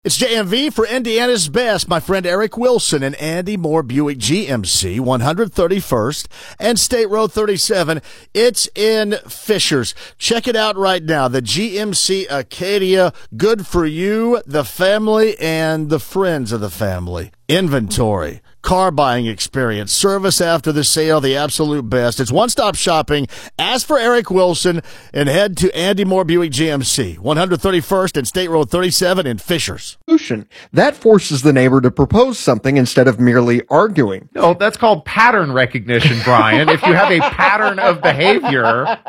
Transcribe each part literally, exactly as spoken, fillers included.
It's J M V for Indiana's best. My friend Eric Wilson and Andy Moore Buick G M C, one thirty-first and State Road thirty-seven. It's in Fishers. Check it out right now. The G M C Acadia, good for you, the family, and the friends of the family. Inventory, car buying experience, service after the sale, the absolute best. It's one-stop shopping. Ask for Eric Wilson and head to Andy Moore Buick G M C, one thirty-first and State Road thirty-seven in Fishers. That forces the neighbor to propose something instead of merely arguing. No, that's called pattern recognition, Brian. If you have a pattern of behavior.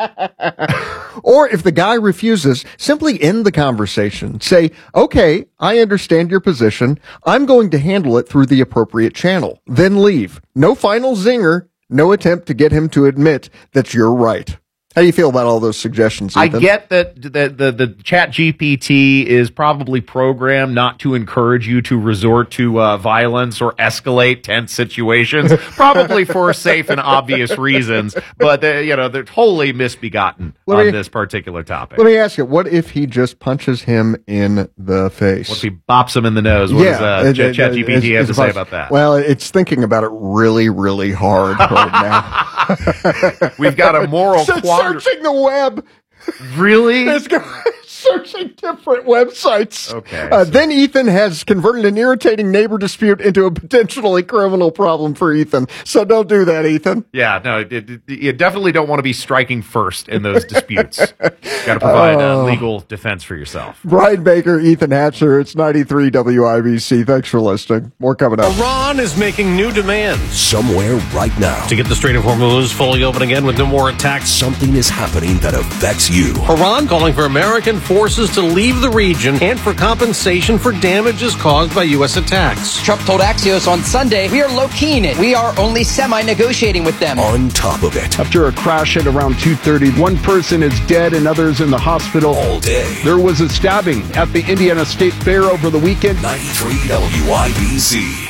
Or if the guy refuses, simply end the conversation. Say, okay, I understand your position. I'm going to handle it through the appropriate channel. Then leave. No final zinger. No attempt to get him to admit that you're right. How do you feel about all those suggestions, Ethan? I get that the, the, the Chat G P T is probably programmed not to encourage you to resort to uh, violence or escalate tense situations, probably for safe and obvious reasons, but they, you know, they're totally misbegotten let on me, this particular topic. Let me ask you, what if he just punches him in the face? What if he bops him in the nose? What yeah, does uh, Chat G P T have to say about that? Well, it's thinking about it really, really hard right now. We've got a moral quandary. Searching the web. Really? It's searching different websites. Okay. Uh, then Ethan has converted an irritating neighbor dispute into a potentially criminal problem for Ethan. So don't do that, Ethan. Yeah, no, it, it, you definitely don't want to be striking first in those disputes. Got to provide oh. uh, legal defense for yourself. Brian Baker, Ethan Hatcher, it's ninety-three W I B C. Thanks for listening. More coming up. Iran is making new demands. Somewhere right now. To get the Strait of Hormuz fully open again with no more attacks. Something is happening that affects you. Iran calling for American forces to leave the region and for compensation for damages caused by U S attacks. Trump told Axios on Sunday, we are low-key in it. We are only semi-negotiating with them. On top of it. After a crash at around two thirty, one person is dead and others in the hospital. All day. There was a stabbing at the Indiana State Fair over the weekend. ninety-three W I B C.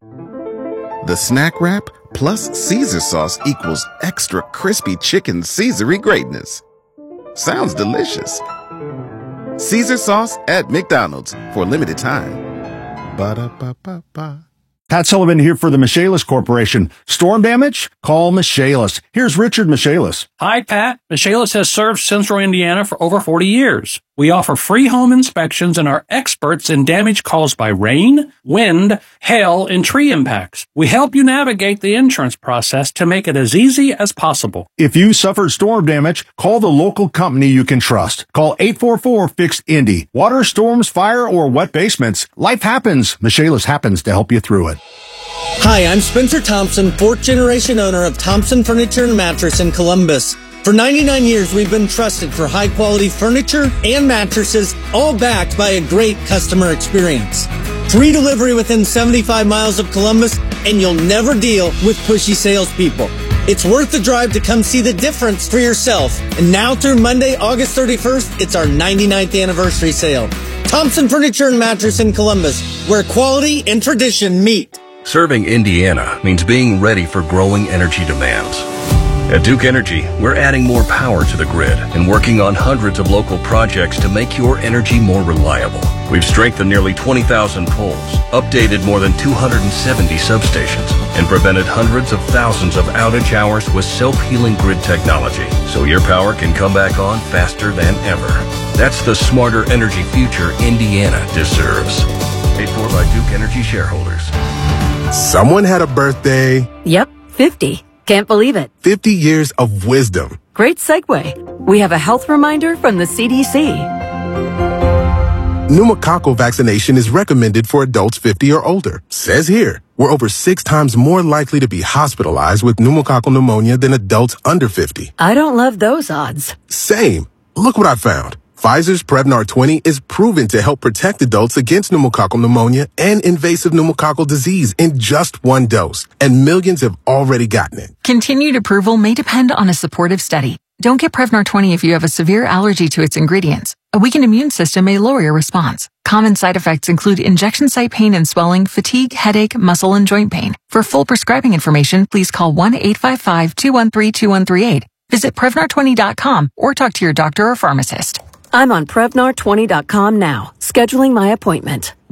The snack wrap plus Caesar sauce equals extra crispy chicken Caesar-y greatness. Sounds delicious. Caesar sauce at McDonald's for a limited time. Ba-da-ba-ba-ba. Pat Sullivan here for the Michaelis Corporation. Storm damage? Call Michaelis. Here's Richard Michaelis. Hi, Pat. Michaelis has served Central Indiana for over forty years. We offer free home inspections and are experts in damage caused by rain, wind, hail, and tree impacts. We help you navigate the insurance process to make it as easy as possible. If you suffered storm damage, call the local company you can trust. Call eight four four, fix Indy. Water, storms, fire, or wet basements. Life happens. Michaelis happens to help you through it. Hi, I'm Spencer Thompson, fourth generation owner of Thompson Furniture and Mattress in Columbus. For ninety-nine years, we've been trusted for high-quality furniture and mattresses, all backed by a great customer experience. Free delivery within seventy-five miles of Columbus, and you'll never deal with pushy salespeople. It's worth the drive to come see the difference for yourself. And now through Monday, August thirty-first, it's our ninety-ninth anniversary sale. Thompson Furniture and Mattress in Columbus, where quality and tradition meet. Serving Indiana means being ready for growing energy demands. At Duke Energy, we're adding more power to the grid and working on hundreds of local projects to make your energy more reliable. We've strengthened nearly twenty thousand poles, updated more than two hundred seventy substations, and prevented hundreds of thousands of outage hours with self-healing grid technology, so your power can come back on faster than ever. That's the smarter energy future Indiana deserves. Paid for by Duke Energy shareholders. Someone had a birthday. Yep, fifty. Can't believe it. fifty years of wisdom. Great segue. We have a health reminder from the C D C. Pneumococcal vaccination is recommended for adults fifty or older. Says here, we're over six times more likely to be hospitalized with pneumococcal pneumonia than adults under fifty. I don't love those odds. Same. Look what I found. Pfizer's Prevnar twenty is proven to help protect adults against pneumococcal pneumonia and invasive pneumococcal disease in just one dose, and millions have already gotten it. Continued approval may depend on a supportive study. Don't get Prevnar twenty if you have a severe allergy to its ingredients. A weakened immune system may lower your response. Common side effects include injection site pain and swelling, fatigue, headache, muscle, and joint pain. For full prescribing information, please call one eight five five, two one three, two one three eight. Visit Prevnar twenty dot com or talk to your doctor or pharmacist. I'm on Prevnar twenty dot com now, scheduling my appointment.